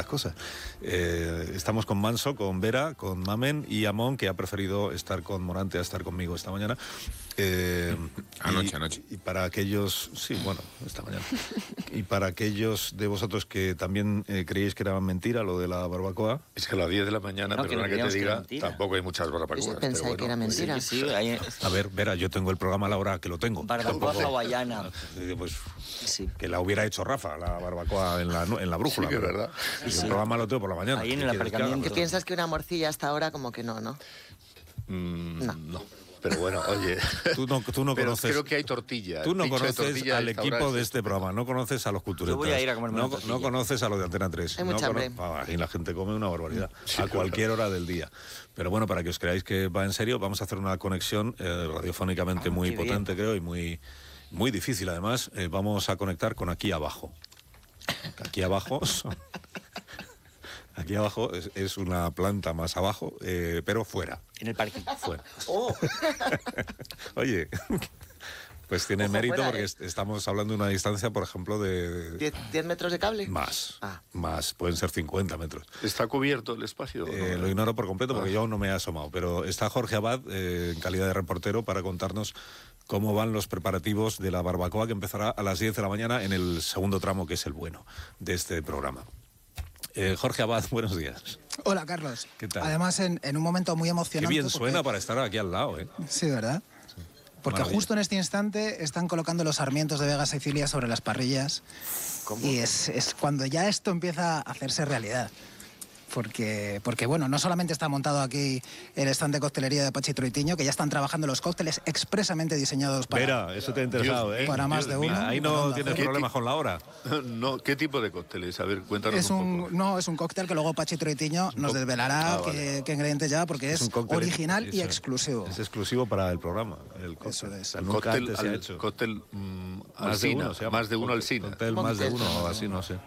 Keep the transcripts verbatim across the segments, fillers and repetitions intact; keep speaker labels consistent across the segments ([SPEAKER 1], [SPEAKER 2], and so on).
[SPEAKER 1] cosas. Eh, estamos con Manso, con Vera, con Mamen y Amón, que ha preferido estar con Morante a estar conmigo esta mañana. Eh,
[SPEAKER 2] anoche,
[SPEAKER 1] y,
[SPEAKER 2] anoche.
[SPEAKER 1] Y para aquellos, sí, bueno, esta mañana. Y para aquellos de vosotros que también eh, creíais que era mentira lo de la barbacoa.
[SPEAKER 2] Es que a las diez de la mañana,
[SPEAKER 3] no,
[SPEAKER 2] perdona
[SPEAKER 3] que,
[SPEAKER 2] que te diga,
[SPEAKER 3] que
[SPEAKER 2] tampoco hay muchas barbacoas.
[SPEAKER 4] Yo pensé
[SPEAKER 2] bueno,
[SPEAKER 4] que era mentira.
[SPEAKER 3] Pues sí, sí, hay...
[SPEAKER 1] A ver, Vera, yo tengo el programa a la hora que lo tengo.
[SPEAKER 3] Barbacoa
[SPEAKER 1] Tampoco,
[SPEAKER 3] hawaiana.
[SPEAKER 1] Pues
[SPEAKER 3] Sí.
[SPEAKER 1] que la hubiera hecho Rafa, la barbacoa en la, en la brújula.
[SPEAKER 2] Sí, que es verdad.
[SPEAKER 1] El
[SPEAKER 3] Sí.
[SPEAKER 1] programa lo tengo por la mañana.
[SPEAKER 3] Ahí en
[SPEAKER 1] ¿Qué
[SPEAKER 3] el
[SPEAKER 1] quieres que haga?
[SPEAKER 3] aparcamiento.
[SPEAKER 4] ¿Qué piensas que una morcilla hasta ahora como que no, no?
[SPEAKER 2] Mm,
[SPEAKER 4] No.
[SPEAKER 2] no. Pero bueno, oye.
[SPEAKER 1] Tú no, tú no
[SPEAKER 2] Pero
[SPEAKER 1] conoces.
[SPEAKER 2] creo que hay tortilla.
[SPEAKER 1] Tú no
[SPEAKER 2] Pincho de
[SPEAKER 1] conoces
[SPEAKER 2] tortilla
[SPEAKER 1] al
[SPEAKER 2] de
[SPEAKER 1] equipo
[SPEAKER 2] Zaurán
[SPEAKER 1] de
[SPEAKER 2] es
[SPEAKER 1] este programa, no conoces a los culturetas.
[SPEAKER 3] Yo voy a ir a comerme
[SPEAKER 1] no,
[SPEAKER 3] una tortilla.
[SPEAKER 1] no conoces a los de Antena tres.
[SPEAKER 4] Hay
[SPEAKER 1] no
[SPEAKER 4] mucha hambre.
[SPEAKER 1] cono- Ah, y la gente come una barbaridad.
[SPEAKER 2] Sí,
[SPEAKER 1] a cualquier hora del día. Pero bueno, para que os creáis que va en serio, vamos a hacer una conexión eh, radiofónicamente
[SPEAKER 3] Ah,
[SPEAKER 1] muy
[SPEAKER 3] qué bien.
[SPEAKER 1] potente, creo, y muy, muy difícil además. Eh, vamos a conectar con aquí abajo. Aquí abajo son- Aquí abajo es, es una planta más abajo, eh, pero fuera.
[SPEAKER 3] En el parking.
[SPEAKER 1] Fuera.
[SPEAKER 4] Oh.
[SPEAKER 1] Oye, pues tiene
[SPEAKER 4] Ojo,
[SPEAKER 1] mérito
[SPEAKER 4] fuera,
[SPEAKER 1] porque
[SPEAKER 4] ¿eh?
[SPEAKER 1] est- estamos hablando de una distancia, por ejemplo, de...
[SPEAKER 4] ¿Diez, diez metros de cable?
[SPEAKER 1] Más,
[SPEAKER 4] Ah.
[SPEAKER 1] más, pueden ser cincuenta metros.
[SPEAKER 2] ¿Está cubierto el espacio?
[SPEAKER 1] Eh,
[SPEAKER 2] ¿no?
[SPEAKER 1] lo ignoro por completo porque
[SPEAKER 2] Ah.
[SPEAKER 1] yo no me he asomado, pero está Jorge Abad eh, en calidad de reportero para contarnos cómo van los preparativos de la barbacoa que empezará a las diez de la mañana en el segundo tramo, que es el bueno de este programa. Eh, Jorge Abad, buenos días.
[SPEAKER 5] Hola, Carlos.
[SPEAKER 1] ¿Qué tal?
[SPEAKER 5] Además, en, en un momento muy
[SPEAKER 1] Qué
[SPEAKER 5] emocionante.
[SPEAKER 1] bien
[SPEAKER 5] porque-
[SPEAKER 1] suena para estar aquí al lado, ¿eh?
[SPEAKER 5] Sí, ¿verdad? Porque
[SPEAKER 1] Maravilla.
[SPEAKER 5] justo en este instante están colocando los sarmientos de Vega Sicilia sobre las parrillas. Y es, es cuando ya esto empieza a hacerse realidad. Porque, porque, bueno, no solamente está montado aquí el stand de coctelería de Pachi Troitiño, que ya están trabajando los cócteles expresamente diseñados para...
[SPEAKER 1] Vera, eso te ha interesado,
[SPEAKER 2] Dios,
[SPEAKER 1] ¿eh?
[SPEAKER 5] para más de
[SPEAKER 2] Dios mío.
[SPEAKER 5] uno.
[SPEAKER 1] Ahí
[SPEAKER 5] Para
[SPEAKER 1] no
[SPEAKER 5] onda
[SPEAKER 1] tienes
[SPEAKER 5] cero.
[SPEAKER 1] problemas con la hora.
[SPEAKER 2] No, ¿qué tipo de cócteles? A ver, cuéntanos
[SPEAKER 5] Es
[SPEAKER 2] un,
[SPEAKER 5] un,
[SPEAKER 2] poco.
[SPEAKER 5] no, es un cóctel que luego Pachi Troitiño nos
[SPEAKER 2] co-
[SPEAKER 5] desvelará
[SPEAKER 2] Ah,
[SPEAKER 5] qué,
[SPEAKER 2] vale.
[SPEAKER 5] qué ingredientes lleva, porque es,
[SPEAKER 1] un cóctel-
[SPEAKER 5] original y
[SPEAKER 1] eso,
[SPEAKER 5] exclusivo.
[SPEAKER 1] Es exclusivo para el programa. El cóctel.
[SPEAKER 5] Eso es.
[SPEAKER 1] O sea,
[SPEAKER 2] Un
[SPEAKER 1] nunca
[SPEAKER 2] cóctel,
[SPEAKER 1] antes se ha
[SPEAKER 2] al-
[SPEAKER 1] hecho.
[SPEAKER 2] cóctel mm,
[SPEAKER 1] Más de
[SPEAKER 2] alsina,
[SPEAKER 1] uno se llama.
[SPEAKER 2] más de uno al
[SPEAKER 1] Cóctel-
[SPEAKER 2] Sina.
[SPEAKER 1] Cóctel más de
[SPEAKER 4] Cóctel.
[SPEAKER 1] uno o así, no sé.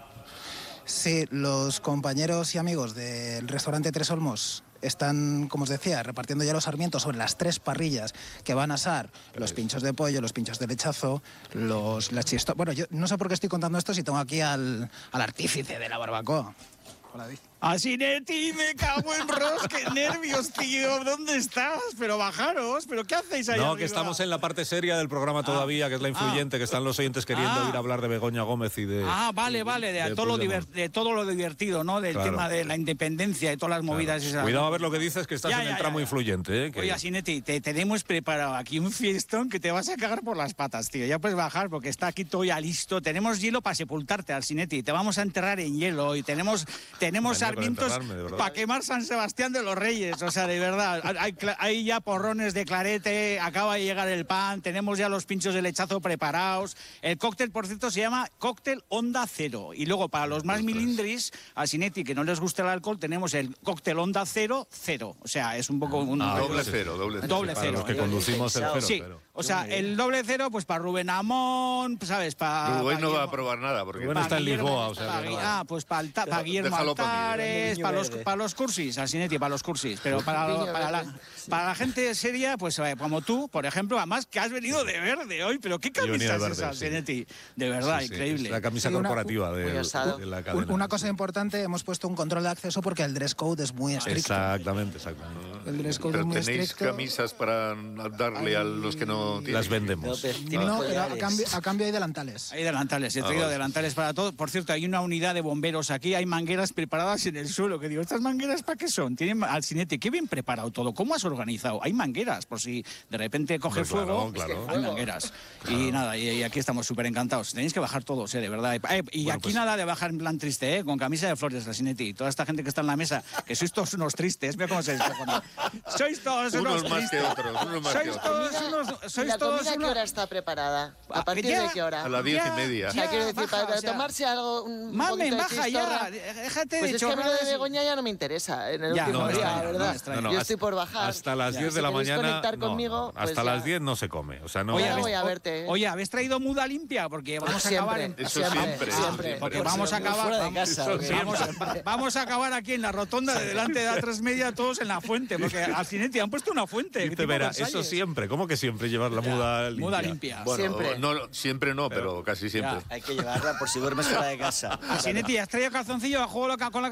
[SPEAKER 5] Sí, los compañeros y amigos del restaurante Tres Olmos están, como os decía, repartiendo ya los sarmientos sobre las tres parrillas que van a asar los pinchos de pollo, los pinchos de lechazo, los, las chistorras. Bueno, yo no sé por qué estoy contando esto si tengo aquí al, al artífice de la barbacoa. Hola, David.
[SPEAKER 6] Así, Neti, me cago en Ros, qué nervios, tío. ¿Dónde estás? Pero bajaros, ¿pero qué hacéis ahí
[SPEAKER 1] No,
[SPEAKER 6] arriba?
[SPEAKER 1] que estamos en la parte seria del programa todavía, que es la influyente, que están los oyentes queriendo
[SPEAKER 6] Ah.
[SPEAKER 1] ir a hablar de Begoña Gómez y de...
[SPEAKER 6] Ah, vale, vale, de,
[SPEAKER 1] de
[SPEAKER 6] todo lo
[SPEAKER 1] Puigdemont.
[SPEAKER 6] diver- de todo lo divertido, ¿no? Del
[SPEAKER 1] Claro.
[SPEAKER 6] tema de la independencia y todas las movidas esas.
[SPEAKER 1] Cuidado a ver lo que dices, que estás
[SPEAKER 6] Ya,
[SPEAKER 1] en
[SPEAKER 6] ya,
[SPEAKER 1] el
[SPEAKER 6] ya,
[SPEAKER 1] tramo
[SPEAKER 6] ya.
[SPEAKER 1] influyente, ¿eh? Que-
[SPEAKER 6] Oye, Asineti, te tenemos preparado aquí un fiestón que te vas a cagar por las patas, tío. Ya puedes bajar porque está aquí todo ya listo. Tenemos hielo para sepultarte, Alcinetti. Te vamos a enterrar en hielo y tenemos, tenemos
[SPEAKER 1] Venía para
[SPEAKER 6] sarmientos
[SPEAKER 1] enterrarme, de verdad.
[SPEAKER 6] para quemar San Sebastián de los Reyes. O sea, de verdad. Hay, cla- hay ya porrones de clarete, acaba de llegar el pan, tenemos ya los pinchos de lechazo preparados. El cóctel, por cierto, se llama cóctel Onda Cero. Y luego, para los más milindris, Alcinetti, que no les gusta el alcohol, tenemos el cóctel Onda Cero, cero. O sea, es un poco un...
[SPEAKER 1] Ah,
[SPEAKER 2] Doble
[SPEAKER 1] sí.
[SPEAKER 2] cero, doble cero.
[SPEAKER 6] Doble
[SPEAKER 1] Para
[SPEAKER 6] cero.
[SPEAKER 1] los que
[SPEAKER 6] Eh,
[SPEAKER 1] conducimos el cero,
[SPEAKER 6] Sí,
[SPEAKER 1] pero...
[SPEAKER 6] o sea, el doble cero, pues para Rubén Amón, pues, ¿sabes? Para
[SPEAKER 2] Rubén no va a probar nada, porque
[SPEAKER 1] Rubén está en Lisboa, o sea que no.
[SPEAKER 6] Ah, pues para Guillermo
[SPEAKER 2] déjalo pa' mí,
[SPEAKER 6] Altares, para los, para los cursis, Alcinetti, para los cursis. Pero para,
[SPEAKER 4] Niño
[SPEAKER 6] para, la,
[SPEAKER 4] verde.
[SPEAKER 6] para la gente seria, pues eh, como tú, por ejemplo, además que has venido de verde hoy, pero qué
[SPEAKER 1] Yo venía
[SPEAKER 6] camisa
[SPEAKER 1] de
[SPEAKER 6] es
[SPEAKER 1] verde,
[SPEAKER 6] esa,
[SPEAKER 1] sí.
[SPEAKER 6] Alcinetti. De verdad,
[SPEAKER 1] Sí, sí,
[SPEAKER 6] increíble.
[SPEAKER 1] es la camisa
[SPEAKER 5] Sí, una-
[SPEAKER 1] corporativa
[SPEAKER 4] muy
[SPEAKER 1] del-
[SPEAKER 4] osado.
[SPEAKER 1] de la
[SPEAKER 5] Un-
[SPEAKER 1] cadena.
[SPEAKER 5] Una cosa importante, hemos puesto un control de acceso porque el dress code es muy estricto.
[SPEAKER 1] Exactamente, exactamente.
[SPEAKER 5] El dress code
[SPEAKER 2] Pero
[SPEAKER 5] es muy
[SPEAKER 2] tenéis
[SPEAKER 5] estricto.
[SPEAKER 2] camisas para darle a los que no tienen.
[SPEAKER 1] Las vendemos.
[SPEAKER 5] No, pero a cambio, a cambio hay delantales.
[SPEAKER 6] Hay delantales, he
[SPEAKER 2] Ah,
[SPEAKER 6] traído
[SPEAKER 2] vale.
[SPEAKER 6] delantales para todo. Por cierto, hay una unidad de bomberos aquí, hay mangueras preparadas en el suelo. Que digo, ¿estas mangueras para qué son? Tienen Alcinete, qué bien preparado todo. ¿Cómo has organizado? Hay mangueras, por si de repente coge
[SPEAKER 1] Hombre, claro,
[SPEAKER 6] fuego,
[SPEAKER 1] claro.
[SPEAKER 6] hay mangueras. Y nada, y, y aquí estamos súper encantados. Tenéis que bajar todos, eh, de verdad. Eh, y
[SPEAKER 1] Bueno,
[SPEAKER 6] aquí
[SPEAKER 1] pues-
[SPEAKER 6] nada de bajar en plan triste, eh, con camisa de flores, Alcinete. Y toda esta gente que está en la mesa, que sois todos unos tristes. Mira cómo se descojona. Sois todos unos,
[SPEAKER 2] Unos más que
[SPEAKER 6] tristes.
[SPEAKER 2] otros, unos más que
[SPEAKER 6] Sois
[SPEAKER 2] otros.
[SPEAKER 6] todos unos...
[SPEAKER 4] ¿Y
[SPEAKER 6] Sois
[SPEAKER 4] la
[SPEAKER 6] todos
[SPEAKER 4] comida a qué
[SPEAKER 6] unos-
[SPEAKER 4] hora está preparada? ¿A
[SPEAKER 6] Ah,
[SPEAKER 4] partir
[SPEAKER 6] ya.
[SPEAKER 4] de qué hora?
[SPEAKER 2] A las diez y
[SPEAKER 6] Ya,
[SPEAKER 2] media.
[SPEAKER 4] O sea,
[SPEAKER 6] ya,
[SPEAKER 4] quiero decir,
[SPEAKER 6] baja,
[SPEAKER 4] para
[SPEAKER 6] o sea,
[SPEAKER 4] tomarse algo, un
[SPEAKER 6] Mamen,
[SPEAKER 4] poquito de
[SPEAKER 6] baja
[SPEAKER 4] chistorra.
[SPEAKER 6] ya, déjate
[SPEAKER 4] Pues
[SPEAKER 6] de
[SPEAKER 4] es que a mí lo de
[SPEAKER 6] chorradas y-
[SPEAKER 4] Begoña ya no me interesa en el
[SPEAKER 6] Ya,
[SPEAKER 4] último
[SPEAKER 6] no,
[SPEAKER 4] día,
[SPEAKER 6] extraña,
[SPEAKER 4] la verdad.
[SPEAKER 6] no, extraña.
[SPEAKER 1] No, no,
[SPEAKER 4] Yo
[SPEAKER 1] hasta-
[SPEAKER 4] estoy por bajar.
[SPEAKER 1] Hasta las
[SPEAKER 4] Ya.
[SPEAKER 1] diez de
[SPEAKER 4] Si
[SPEAKER 1] la
[SPEAKER 4] queréis
[SPEAKER 1] mañana.
[SPEAKER 4] conectar
[SPEAKER 1] no,
[SPEAKER 4] conmigo,
[SPEAKER 1] no, hasta
[SPEAKER 4] pues ya.
[SPEAKER 1] las diez no se come. O sea, no.
[SPEAKER 6] Oye,
[SPEAKER 4] Ahora
[SPEAKER 6] ¿habéis,
[SPEAKER 4] voy a verte, ¿eh?
[SPEAKER 6] oye, ¿habéis traído muda limpia? Porque vamos a acabar en...
[SPEAKER 4] Siempre,
[SPEAKER 2] Eso
[SPEAKER 4] siempre,
[SPEAKER 2] siempre,
[SPEAKER 4] siempre.
[SPEAKER 2] siempre.
[SPEAKER 6] Porque vamos a acabar...
[SPEAKER 3] fuera de
[SPEAKER 6] vamos-
[SPEAKER 3] casa,
[SPEAKER 6] eso
[SPEAKER 3] ¿o qué?
[SPEAKER 6] vamos, a, vamos a acabar aquí en la rotonda de delante de A tres Media, todos en la fuente, porque al Cinetti han puesto una fuente.
[SPEAKER 1] Dice
[SPEAKER 6] tipo
[SPEAKER 1] Vera,
[SPEAKER 6] Versalles.
[SPEAKER 1] eso siempre. ¿Cómo que siempre llevar la muda limpia?
[SPEAKER 6] Muda limpia.
[SPEAKER 2] Bueno,
[SPEAKER 4] Siempre.
[SPEAKER 2] No, siempre no, pero casi siempre.
[SPEAKER 6] Ya.
[SPEAKER 3] Hay que llevarla por si duermes fuera de casa.
[SPEAKER 6] Al Cinetti, ¿has traído calzoncillo a juego con la